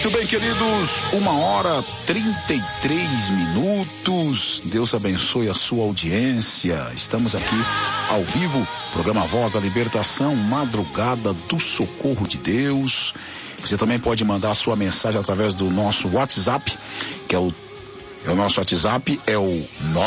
Muito bem, queridos, 1h33. Deus abençoe a sua audiência. Estamos aqui ao vivo, programa Voz da Libertação, Madrugada do Socorro de Deus. Você também pode mandar a sua mensagem através do nosso WhatsApp, que é o nosso WhatsApp, é o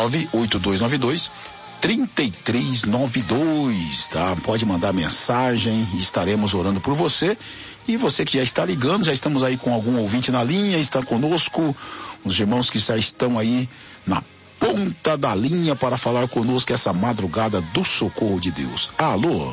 98292-3392, tá? Pode mandar mensagem e estaremos orando por você. E você que já está ligando, já estamos aí com algum ouvinte na linha, está conosco, os irmãos que já estão aí na ponta da linha para falar conosco essa madrugada do socorro de Deus. Alô?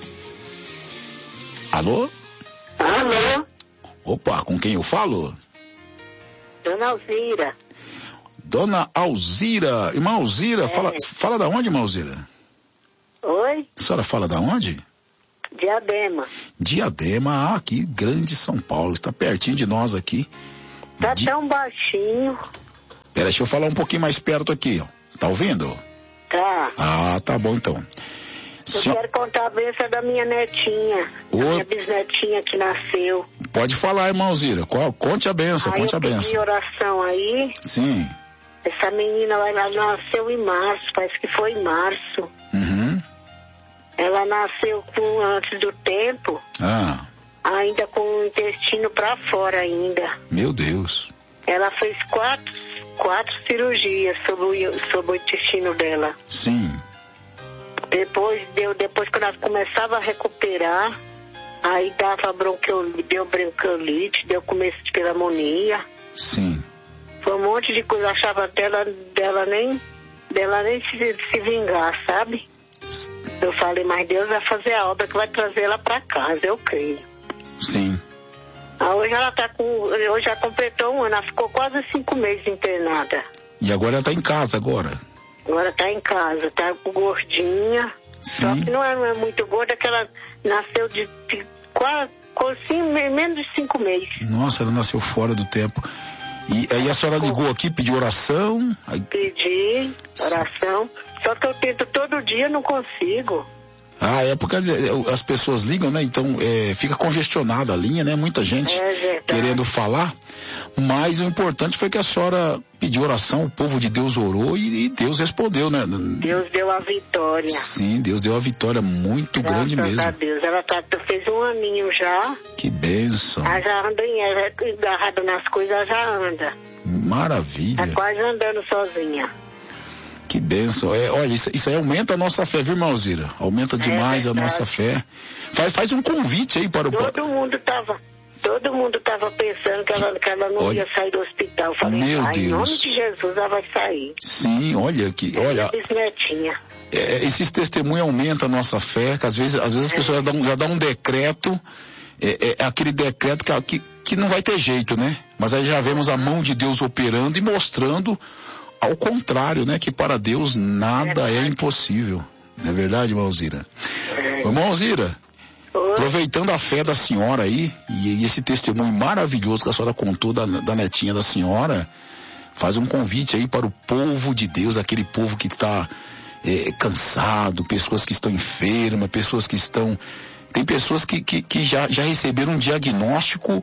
Alô? Alô? Opa, com quem eu falo? Dona Alzira. Dona Alzira. Irmã Alzira, fala da onde, irmã Alzira? Oi? A senhora fala da onde? Diadema. Diadema, aqui, grande São Paulo, está pertinho de nós aqui. Tá tão baixinho. Pera, deixa eu falar um pouquinho mais perto aqui, ó. Tá ouvindo? Tá. Ah, tá bom então. Eu quero contar a bênção da minha netinha, minha bisnetinha que nasceu. Pode falar, irmã Alzira, conte a bênção, conte a bênção. Eu pedi oração aí. Sim. Essa menina, ela nasceu em março, parece que foi em março. Uhum. Ela nasceu antes do tempo, ainda com o intestino pra fora ainda. Meu Deus. Ela fez quatro cirurgias sobre o intestino dela. Sim. Depois quando ela começava a recuperar, aí deu bronquiolite, deu começo de pneumonia. Sim. Foi um monte de coisa, achava dela nem se vingar, sabe? Eu falei, mas Deus vai fazer a obra que vai trazer ela pra casa, eu creio. Sim. Hoje hoje já completou um ano, ela ficou quase 5 meses internada. E agora ela tá em casa agora? Agora tá em casa, tá gordinha. Sim. Só que não é muito gorda, que ela nasceu de menos de 5 meses. Nossa, ela nasceu fora do tempo. E aí a senhora ligou aqui, pediu oração? Pedi oração, só que eu tento todo dia, não consigo. Ah, é porque as pessoas ligam, né? Então fica congestionada a linha, né? Muita gente querendo falar. Mas o importante foi que a senhora pediu oração, o povo de Deus orou e Deus respondeu, né? Deus deu a vitória. Sim, Deus deu a vitória muito grande mesmo. Graças a Deus. Ela fez um aninho já. Que bênção. Ela já anda agarrada nas coisas, ela já anda. Maravilha. Tá quase andando sozinha. Que bênção. Olha, isso aí aumenta a nossa fé, viu, irmã Alzira? Aumenta demais a nossa fé. Faz um convite aí para o... Todo mundo tava pensando que ela não ia sair do hospital. Eu falei, meu Deus. Em nome de Jesus ela vai sair. Sim, olha. Bisnetinha. Esses testemunhos aumentam a nossa fé, que às vezes as pessoas já dão um decreto, aquele decreto que não vai ter jeito, né? Mas aí já vemos a mão de Deus operando e mostrando ao contrário, né? Que para Deus nada é impossível. Não é verdade, irmã Alzira? Irmã Alzira, aproveitando a fé da senhora aí, e esse testemunho maravilhoso que a senhora contou da netinha da senhora, faz um convite aí para o povo de Deus, aquele povo que está cansado, pessoas que estão enfermas, pessoas que estão... Tem pessoas que já receberam um diagnóstico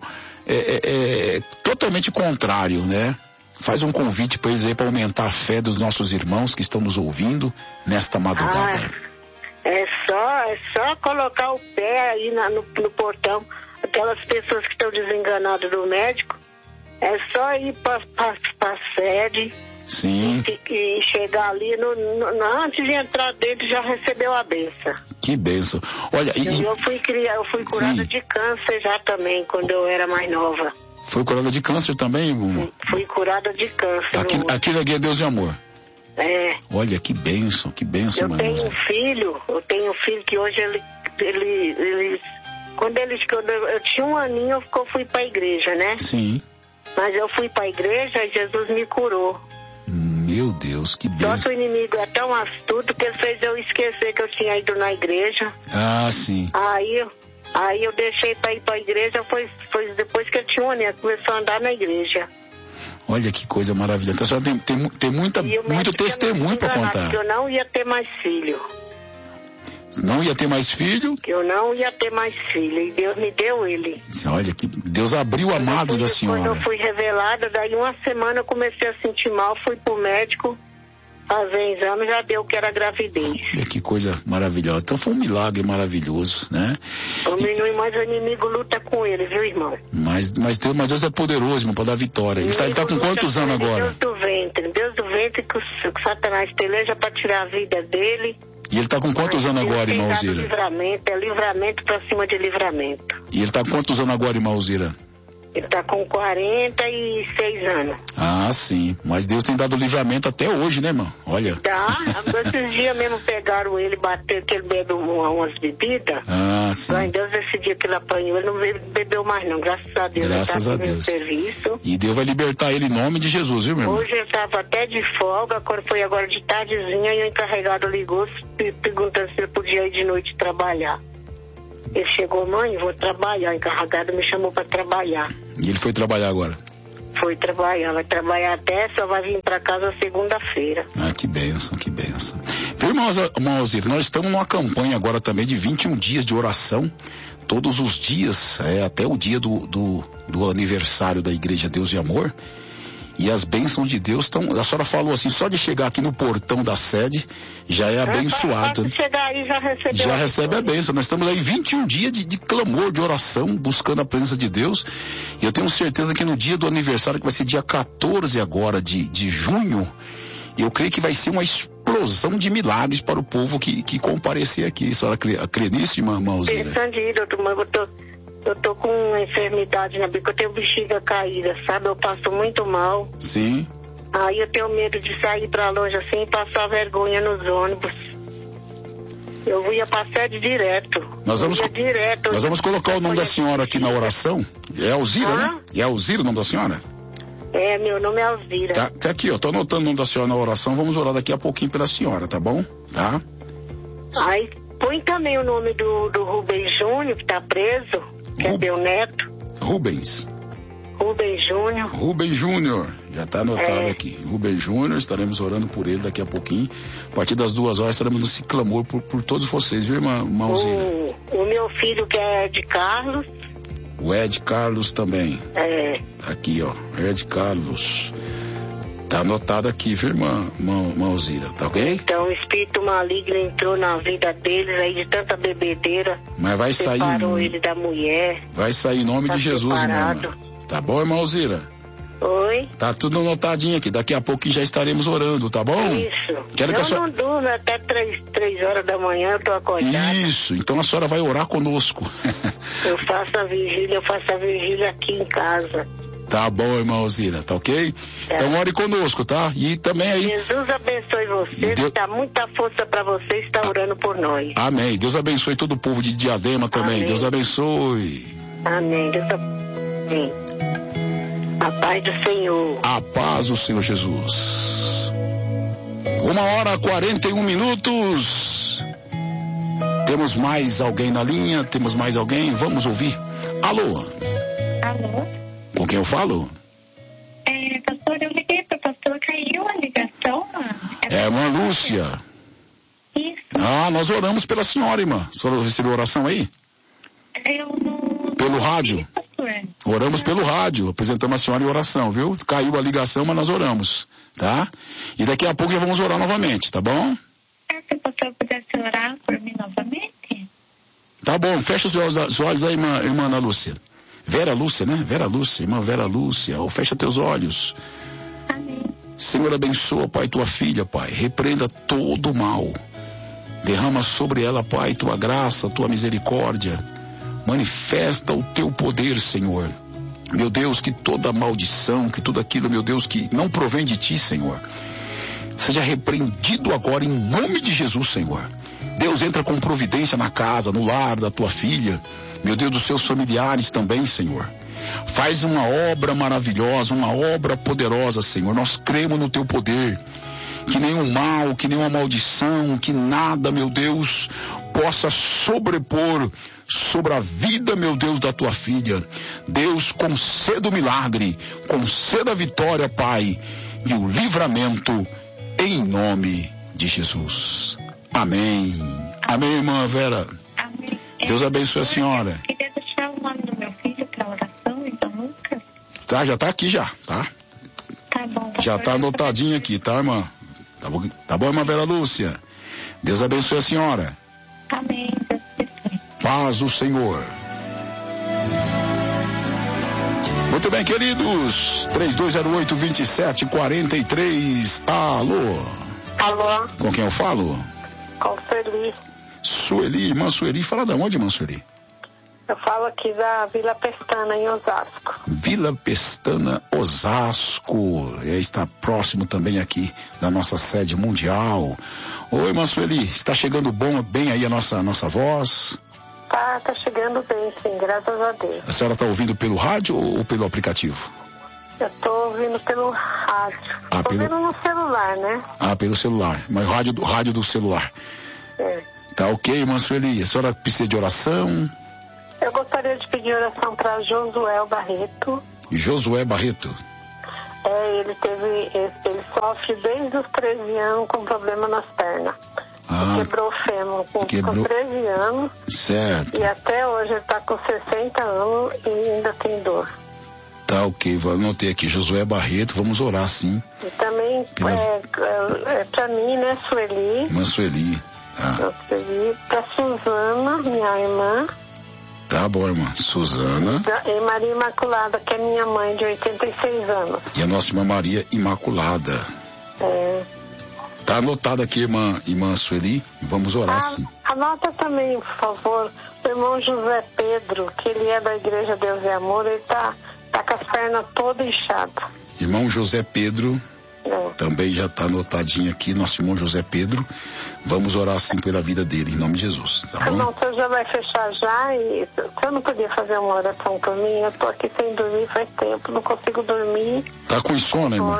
totalmente contrário, né? Faz um convite para eles aí para aumentar a fé dos nossos irmãos que estão nos ouvindo nesta madrugada. É só colocar o pé aí no portão. Aquelas pessoas que estão desenganadas do médico, é só ir para a sede. Sim. E chegar ali, antes de entrar dentro, já recebeu a benção. Que benção. Olha, eu fui curada de câncer já também, quando eu era mais nova. Foi curada de câncer também, irmão? Fui curada de câncer. Aqui na Guia Deus de Amor. Olha, que bênção, Eu tenho um filho que hoje quando eu tinha um aninho, eu fui pra igreja, né? Sim. Mas eu fui pra igreja e Jesus me curou. Meu Deus, que bênção. Só que o inimigo é tão astuto que ele fez eu esquecer que eu tinha ido na igreja. Ah, sim. Aí eu deixei para ir para a igreja, foi depois que eu tinha um ano, começou a andar na igreja. Olha que coisa maravilhosa. Então a senhora tem muito testemunho para contar. Que eu não ia ter mais filho. Não ia ter mais filho? Que eu não ia ter mais filho, e Deus me deu ele. Olha, que Deus abriu o amado da senhora. Quando eu fui revelada, daí uma semana eu comecei a sentir mal, fui pro médico fazer exame, já deu que era gravidez. Olha que coisa maravilhosa. Então foi um milagre maravilhoso, né? Mas o inimigo luta com ele, viu, irmão? Mas Deus é poderoso, irmão, para dar vitória. Ele tá com quantos anos agora? Deus do ventre que o Satanás peleja para tirar a vida dele. E ele tá com quantos anos agora, irmã Alzira? Livramento pra cima de livramento. E ele tá com quantos anos agora, irmã Alzira? Ele tá com 46 anos. Ah, sim. Mas Deus tem dado livramento até hoje, né, irmão? Olha. Tá. Esses dias mesmo pegaram ele, bateram que ele bebeu umas bebidas. Ah, sim. Ai, Deus, esse dia que ele apanhou, ele não bebeu mais não, graças a Deus. Graças a Deus. Serviço. E Deus vai libertar ele em nome de Jesus, viu, meu irmão? Hoje ele tava até de folga, quando foi agora de tardezinha, e o encarregado ligou perguntando se ele podia ir de noite trabalhar. Ele chegou, mãe, vou trabalhar. O encarregado me chamou para trabalhar. E ele foi trabalhar agora? Foi trabalhar, vai trabalhar até, só vai vir para casa segunda-feira. Ah, que bênção, que bênção. Viu, irmão Alzira, nós estamos numa campanha agora também de 21 dias de oração, todos os dias, até o dia do aniversário da Igreja Deus e Amor. E as bênçãos de Deus estão... A senhora falou assim, só de chegar aqui no portão da sede, já é abençoado. Né? Chegar aí, já recebe a bênção. Nós estamos aí 21 dias de clamor, de oração, buscando a presença de Deus. E eu tenho certeza que no dia do aniversário, que vai ser dia 14 agora de junho, eu creio que vai ser uma explosão de milagres para o povo que comparecer aqui. A senhora crê nisso, irmã Alzira? Pensando em ir, doutor, mas eu tô com uma enfermidade na bica, eu tenho bexiga caída, sabe? Eu passo muito mal. Sim. Aí eu tenho medo de sair pra longe assim e passar vergonha nos ônibus. Eu ia pra sede direto. Nós vamos colocar o nome da senhora aqui na oração. É Alzira, né? É Alzira o nome da senhora? É, meu nome é Alzira. Tá aqui, ó, tô anotando o nome da senhora na oração, vamos orar daqui a pouquinho pela senhora, tá bom? Tá? Aí põe também o nome do Rubens Júnior, que tá preso. Que é meu neto. Rubens Júnior, já está anotado aqui. Rubens Júnior, estaremos orando por ele daqui a pouquinho. A partir das 2 horas estaremos nesse clamor por todos vocês, viu, irmã Alzira? O meu filho, que é Ed Carlos. O Ed Carlos também. É. Aqui, ó, Ed Carlos. Tá anotado aqui, viu, irmã Alzira, tá ok? Então o espírito maligno entrou na vida deles aí de tanta bebedeira. Mas vai sair. Separou ele da mulher. Vai sair em nome de Jesus, irmã. Tá bom, irmã Alzira? Oi? Tá tudo anotadinho aqui. Daqui a pouco já estaremos orando, tá bom? Isso. Eu não durmo até 3 horas da manhã, eu tô acordada. Isso. Então a senhora vai orar conosco. Eu faço a vigília aqui em casa. Tá bom, irmã Alzira, tá ok? É. Então ore conosco, tá? E também aí... Jesus abençoe você, dá muita força pra você, está orando por nós. Amém. Deus abençoe todo o povo de Diadema também. Amém. Deus abençoe. Amém. Amém. A paz do Senhor. A paz do Senhor Jesus. 1h41. Temos mais alguém na linha? Temos mais alguém? Vamos ouvir. Alô? Alô? Com quem eu falo? Pastor, eu liguei para o pastor, caiu a ligação. É a irmã Lúcia. Isso. Ah, nós oramos pela senhora, irmã. A senhora recebeu oração aí? Eu não... Pelo rádio? Pastor. Oramos pelo rádio, apresentamos a senhora em oração, viu? Caiu a ligação, mas nós oramos, tá? E daqui a pouco já vamos orar novamente, tá bom? Se o pastor pudesse orar por mim novamente? Tá bom, fecha os olhos aí, irmã Ana Lúcia. Vera Lúcia, né? Vera Lúcia, irmã Vera Lúcia. Fecha teus olhos. Amém. Senhor, abençoa, Pai, tua filha, Pai. Repreenda todo o mal. Derrama sobre ela, Pai, tua graça, tua misericórdia. Manifesta o teu poder, Senhor. Meu Deus, que toda maldição, que tudo aquilo, meu Deus, que não provém de ti, Senhor, seja repreendido agora em nome de Jesus, Senhor. Deus, entra com providência na casa, no lar da tua filha. Meu Deus, dos seus familiares também, Senhor. Faz uma obra maravilhosa, uma obra poderosa, Senhor. Nós cremos no teu poder. Que nenhum mal, que nenhuma maldição, que nada, meu Deus, possa sobrepor sobre a vida, meu Deus, da tua filha. Deus, conceda o milagre, conceda a vitória, Pai, e o livramento em nome de Jesus. Amém. Amém, irmã Vera. Amém. Deus abençoe a senhora. Eu queria deixar o nome do meu filho para oração, então nunca. Tá, já tá aqui já, tá? Tá bom. Já tá anotadinho aqui, tá, irmã? Tá bom, irmã Vera Lúcia? Deus abençoe a senhora. Amém. Deus abençoe. Paz do Senhor. Muito bem, queridos. 3208-2743. Alô? Alô, Com quem eu falo? com Sueli. Sueli, irmã Sueli. Fala de onde, irmã Sueli? Eu falo aqui da Vila Pestana, em Osasco. Vila Pestana, Osasco. Está próximo também aqui da nossa sede mundial. Oi, irmã Sueli. Está chegando bem aí a nossa voz? Tá chegando bem, sim, graças a Deus. A senhora está ouvindo pelo rádio ou pelo aplicativo? Eu tô ouvindo pelo rádio. Ah, Tô pelo- ouvindo no celular, né? Ah, pelo celular. Mas rádio do celular. É. Tá ok, irmã Sueli. A senhora precisa de oração? Eu gostaria de pedir oração para Josué Barreto. Josué Barreto. Ele sofre desde os 13 anos com problema nas pernas. Ah, Quebrou o fêmur com 13 anos certo. e até hoje ele está com 60 anos e ainda tem dor. Tá ok, anotei aqui. Josué Barreto, vamos orar sim. E também para mim, né, Sueli, Irmã Sueli. Ah, para Suzana, minha irmã, tá bom, irmã. Suzana e Maria Imaculada, que é minha mãe de 86 anos. e a nossa irmã Maria Imaculada. É. Tá anotado aqui, irmã Sueli. Vamos orar sim. Anota também, por favor, o irmão José Pedro, que ele é da Igreja Deus e Amor, ele tá com as pernas todas inchadas. Irmão José Pedro, É. também já tá anotadinho aqui, nosso irmão José Pedro. Vamos orar sim pela vida dele, em nome de Jesus, tá bom? Não, o senhor já vai fechar já e o senhor não podia fazer uma oração por mim? Eu tô aqui sem dormir faz tempo, não consigo dormir. Tá com insônia, irmã?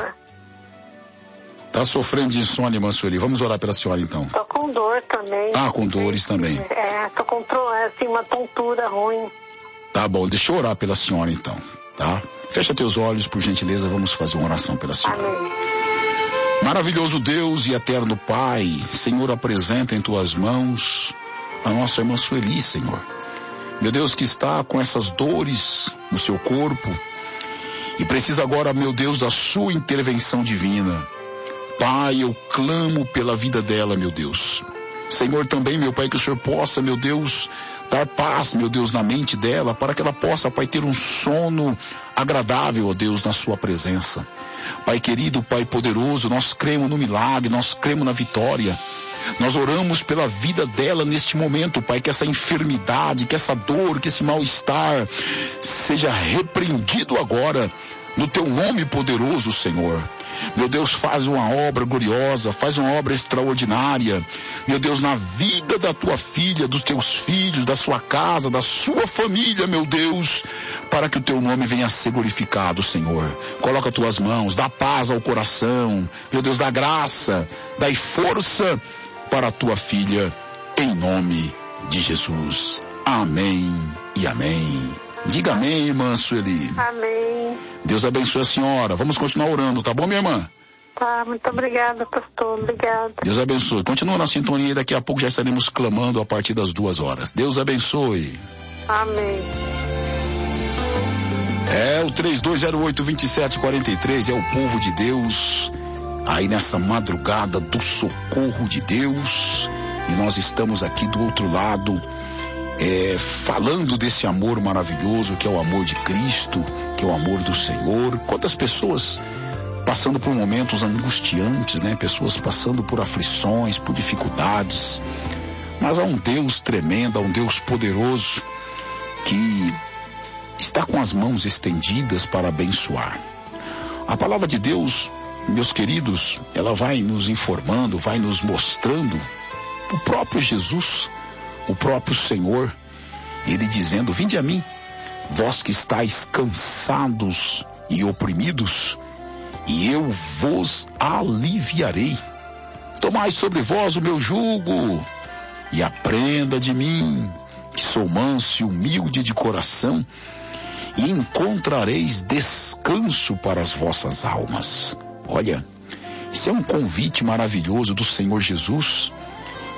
Tá sofrendo de insônia, irmã Sueli. Vamos orar pela senhora, então. Tô com dor também. Ah, com dores também. Tô com uma tontura ruim. Tá bom, deixa eu orar pela senhora, então, tá? Fecha teus olhos, por gentileza, vamos fazer uma oração pela senhora. Amém. Maravilhoso Deus e eterno Pai, Senhor, apresenta em tuas mãos a nossa irmã Sueli, Senhor. Meu Deus, que está com essas dores no seu corpo e precisa agora, meu Deus, da sua intervenção divina. Pai, eu clamo pela vida dela, meu Deus. Senhor, também, meu Pai, que o Senhor possa, meu Deus, dar paz, meu Deus, na mente dela, para que ela possa, Pai, ter um sono agradável, ó Deus, na sua presença. Pai querido, Pai poderoso, nós cremos no milagre, nós cremos na vitória. Nós oramos pela vida dela neste momento, Pai, que essa enfermidade, que essa dor, que esse mal-estar seja repreendido agora, no teu nome poderoso, Senhor. Meu Deus, faz uma obra gloriosa, faz uma obra extraordinária, meu Deus, na vida da tua filha, dos teus filhos, da sua casa, da sua família, meu Deus, para que o teu nome venha a ser glorificado, Senhor. Coloca tuas mãos, dá paz ao coração, meu Deus, dá graça, dá força para a tua filha, em nome de Jesus. Amém e amém. Diga amém, irmã Sueli. Amém. Deus abençoe a senhora. Vamos continuar orando, tá bom, minha irmã? Tá, muito obrigada, pastor. Obrigada. Deus abençoe. Continua na sintonia e daqui a pouco já estaremos clamando a partir das 2h. Deus abençoe. Amém. É o 3208-2743, é o povo de Deus, aí nessa madrugada do socorro de Deus, e nós estamos aqui do outro lado, falando desse amor maravilhoso que é o amor de Cristo, que é o amor do Senhor. Quantas pessoas passando por momentos angustiantes, né? Pessoas passando por aflições, por dificuldades, mas há um Deus tremendo, há um Deus poderoso que está com as mãos estendidas para abençoar. A palavra de Deus, meus queridos, ela vai nos informando, vai nos mostrando o próprio Jesus, o próprio Senhor, ele dizendo: vinde a mim, vós que estáis cansados e oprimidos, e eu vos aliviarei. Tomai sobre vós o meu jugo e aprenda de mim, que sou manso e humilde de coração, e encontrareis descanso para as vossas almas. Olha, isso é um convite maravilhoso do Senhor Jesus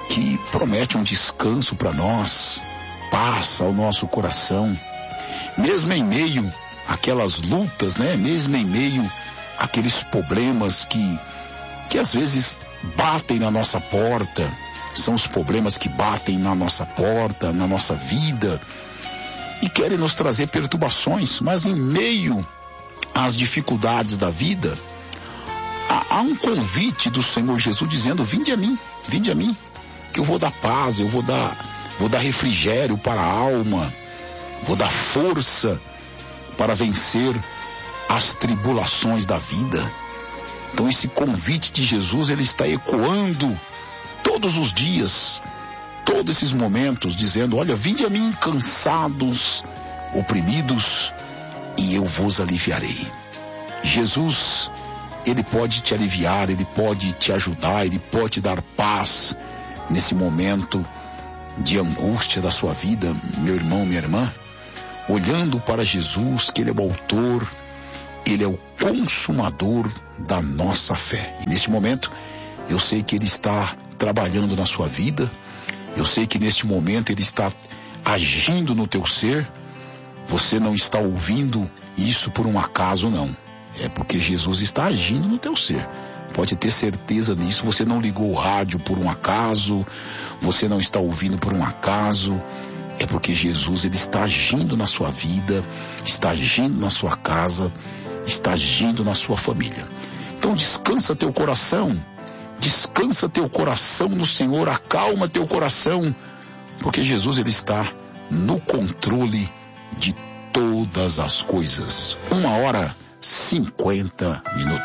que promete um descanso para nós, paz ao nosso coração, mesmo em meio àquelas lutas, né? Mesmo em meio àqueles problemas que às vezes batem na nossa porta, são os problemas que batem na nossa porta, na nossa vida, e querem nos trazer perturbações, mas em meio às dificuldades da vida, há um convite do Senhor Jesus dizendo: vinde a mim, que eu vou dar paz, eu vou dar refrigério para a alma, vou dar força para vencer as tribulações da vida. Então esse convite de Jesus, ele está ecoando todos os dias, todos esses momentos, dizendo: olha, vinde a mim cansados, oprimidos, e eu vos aliviarei. Jesus, ele pode te aliviar, ele pode te ajudar, ele pode te dar paz nesse momento de angústia da sua vida, meu irmão, minha irmã, olhando para Jesus, que ele é o autor, ele é o consumador da nossa fé. E neste momento, eu sei que ele está trabalhando na sua vida, eu sei que neste momento ele está agindo no teu ser. Você não está ouvindo isso por um acaso, não. É porque Jesus está agindo no teu ser. Pode ter certeza disso. Você não ligou o rádio por um acaso, você não está ouvindo por um acaso. É porque Jesus, ele está agindo na sua vida, está agindo na sua casa, está agindo na sua família. Então descansa teu coração no Senhor, acalma teu coração, porque Jesus, ele está no controle de todas as coisas. 1h50.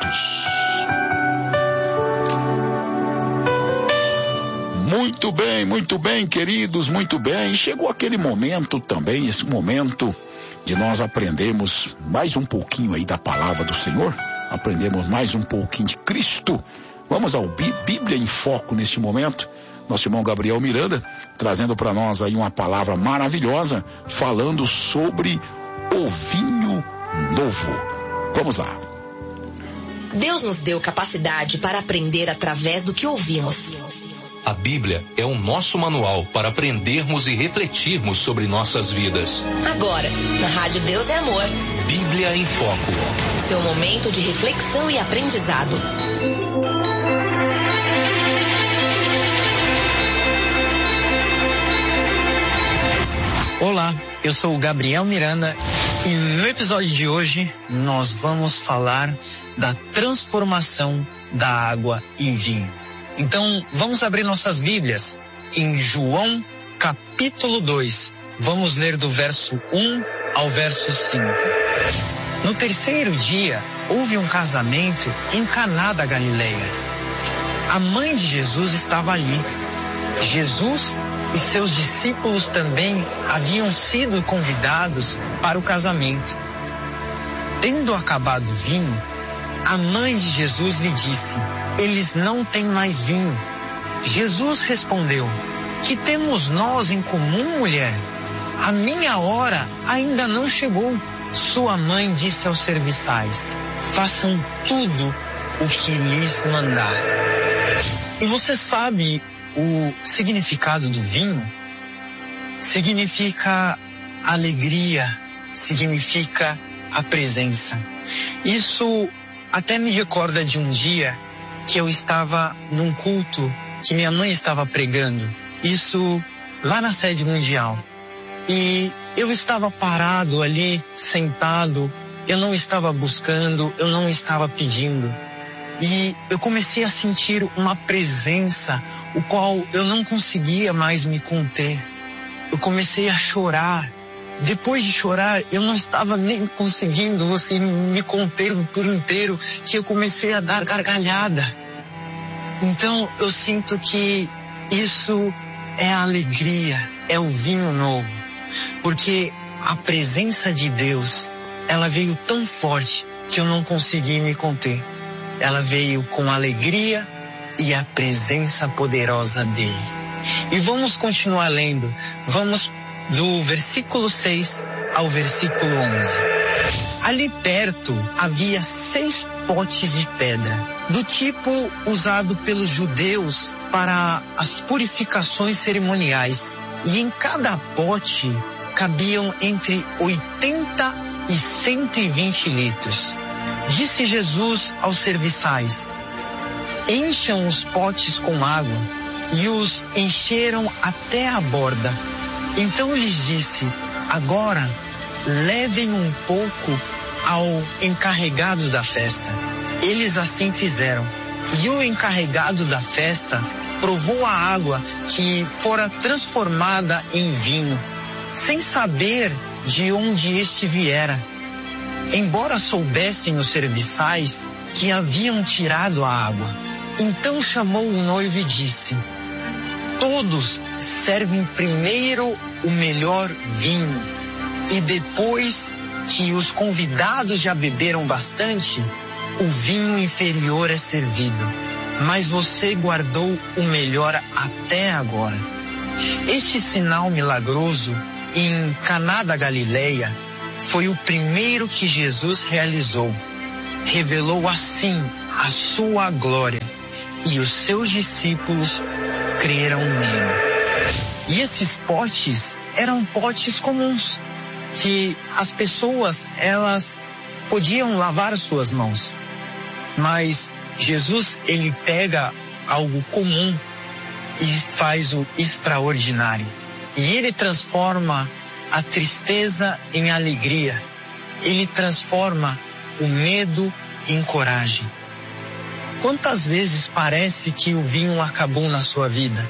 Muito bem, queridos, muito bem. E chegou aquele momento também, esse momento de nós aprendermos mais um pouquinho aí da palavra do Senhor, aprendemos mais um pouquinho de Cristo. Vamos ao Bíblia em Foco neste momento. Nosso irmão Gabriel Miranda trazendo para nós aí uma palavra maravilhosa, falando sobre o vinho novo. Vamos lá. Deus nos deu capacidade para aprender através do que ouvimos. A Bíblia é o nosso manual para aprendermos e refletirmos sobre nossas vidas. Agora, na Rádio Deus é Amor. Bíblia em Foco. Seu momento de reflexão e aprendizado. Olá, eu sou o Gabriel Miranda e no episódio de hoje nós vamos falar da transformação da água em vinho. Então, vamos abrir nossas Bíblias em João capítulo 2. Vamos ler do verso 1 ao verso 5. No terceiro dia, houve um casamento em Caná da Galileia. A mãe de Jesus estava ali. Jesus e seus discípulos também haviam sido convidados para o casamento. Tendo acabado o vinho, a mãe de Jesus lhe disse: eles não têm mais vinho. Jesus respondeu: que temos nós em comum, mulher? A minha hora ainda não chegou. Sua mãe disse aos serviçais: façam tudo o que lhes mandar. E você sabe o significado do vinho? Significa alegria, significa a presença. Isso até me recorda de um dia que eu estava num culto que minha mãe estava pregando. Isso lá na sede mundial. E eu estava parado ali, sentado. Eu não estava buscando, eu não estava pedindo. E eu comecei a sentir uma presença, o qual eu não conseguia mais me conter. Eu comecei a chorar. Depois de chorar, eu não estava nem conseguindo me conter por inteiro, que eu comecei a dar gargalhada. Então eu sinto que isso é a alegria, é o vinho novo. Porque a presença de Deus, ela veio tão forte que eu não consegui me conter. Ela veio com alegria e a presença poderosa dele. E vamos continuar lendo. Vamos do versículo 6 ao versículo 11. Ali perto havia 6 potes de pedra, do tipo usado pelos judeus para as purificações cerimoniais. E em cada pote cabiam entre 80 e 120 litros. Disse Jesus aos serviçais: encham os potes com água, e os encheram até a borda. Então lhes disse: agora levem um pouco ao encarregado da festa. Eles assim fizeram. E o encarregado da festa provou a água que fora transformada em vinho, sem saber de onde este viera. Embora soubessem os serviçais que haviam tirado a água. Então chamou o noivo e disse: todos servem primeiro o melhor vinho, e depois que os convidados já beberam bastante, o vinho inferior é servido. Mas você guardou o melhor até agora. Este sinal milagroso em Caná da Galileia foi o primeiro que Jesus realizou. Revelou assim a sua glória, e os seus discípulos creram nele. E esses potes eram potes comuns, que as pessoas, elas podiam lavar suas mãos. Mas Jesus, ele pega algo comum e faz o extraordinário. E ele transforma a tristeza em alegria. Ele transforma o medo em coragem. Quantas vezes parece que o vinho acabou na sua vida?